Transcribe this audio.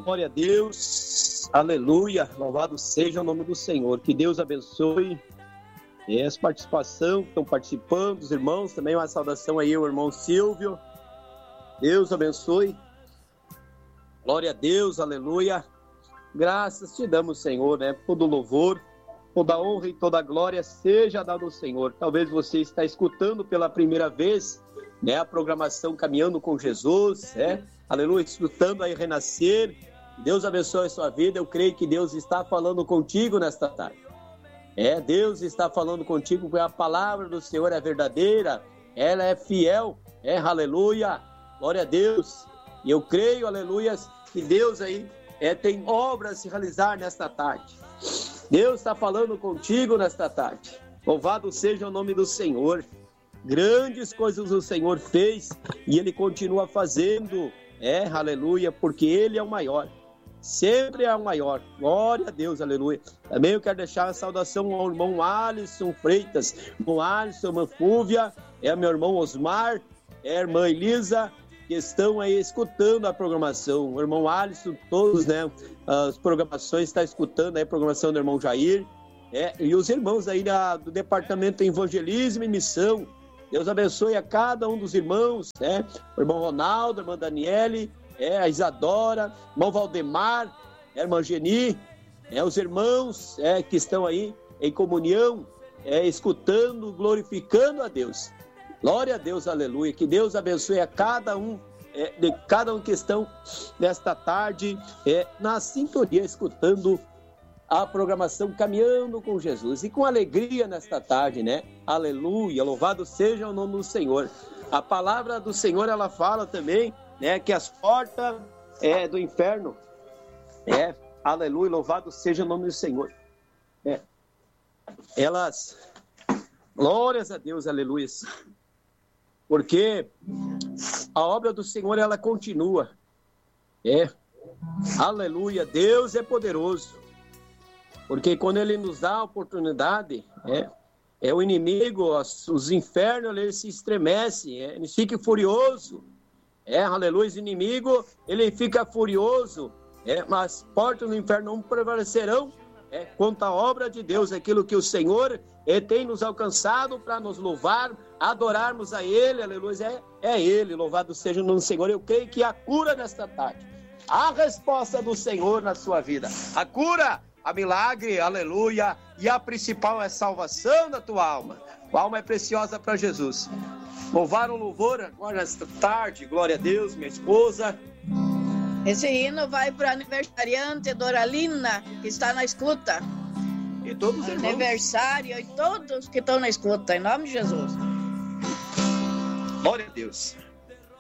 Glória a Deus, aleluia, louvado seja o nome do Senhor. Que Deus abençoe essa participação que estão participando, os irmãos. Também uma saudação aí ao irmão Silvio. Deus abençoe. Glória a Deus, aleluia. Graças te damos, Senhor, né? Todo louvor, toda honra e toda glória seja dado ao Senhor. Talvez você está escutando pela primeira vez, né, a programação Caminhando com Jesus, né? Aleluia, escutando aí Renascer. Deus abençoe a sua vida. Eu creio que Deus está falando contigo nesta tarde. Deus está falando contigo, porque a palavra do Senhor é verdadeira, ela é fiel, aleluia, glória a Deus. E eu creio, aleluia, que Deus aí tem obras a se realizar nesta tarde. Deus está falando contigo nesta tarde. Louvado seja o nome do Senhor. Grandes coisas o Senhor fez e Ele continua fazendo, aleluia, porque Ele é o maior. Sempre é o maior. Glória a Deus, aleluia. Também eu quero deixar a saudação ao irmão Alisson Freitas, irmão Alisson, irmã Fúvia, meu irmão Osmar, a irmã Elisa, que estão aí escutando a programação. O irmão Alisson, todos, né, as programações, está escutando aí a programação do irmão Jair, e os irmãos aí do Departamento de Evangelismo e Missão. Deus abençoe a cada um dos irmãos, o irmão Ronaldo, a irmã Daniele, a Isadora, irmão Valdemar, a irmã Geni, os irmãos que estão aí em comunhão, escutando, glorificando a Deus. Glória a Deus, aleluia. Que Deus abençoe a cada um, de cada um que estão nesta tarde, na sintonia, escutando a programação Caminhando com Jesus. E com alegria nesta tarde, né? Aleluia, louvado seja o nome do Senhor. A palavra do Senhor, ela fala também, né, que as portas do inferno, aleluia, louvado seja o nome do Senhor. Elas, glórias a Deus, aleluia. Porque a obra do Senhor, ela continua. Aleluia, Deus é poderoso. Porque quando Ele nos dá a oportunidade, o inimigo, os infernos, eles se estremecem, eles ficam furiosos. Aleluia, o inimigo, ele fica furioso, mas as portas do inferno não prevalecerão quanto à obra de Deus, aquilo que o Senhor tem nos alcançado para nos louvar, adorarmos a Ele, aleluia, é Ele, louvado seja o nome do Senhor. Eu creio que a cura nesta tarde, a resposta do Senhor na sua vida, a cura, a milagre, aleluia, e a principal é a salvação da tua alma. A alma é preciosa para Jesus. Louvar o louvor agora nesta tarde, glória a Deus, minha esposa. Esse hino vai para o aniversariante Doralina, que está na escuta. E todos os irmãos. Aniversário e todos que estão na escuta, em nome de Jesus. Glória a Deus.